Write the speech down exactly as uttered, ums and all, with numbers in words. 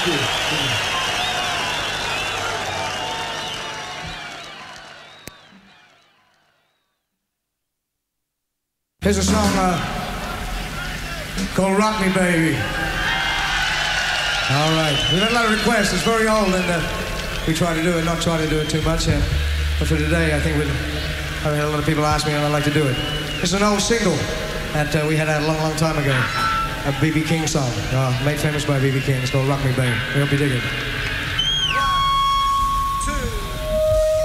you. Here's a song uh, called Rock Me Baby. All right. We've had a lot of requests. It's very old, and uh, we try to do it, not try to do it too much. Uh, but for today, I think we'd, I've had a lot of people ask me, and I'd like to do it. It's an old single that uh, we had out a long, long time ago. A B B King song, uh, made famous by B B King. It's called Rock Me Baby. We hope you dig it.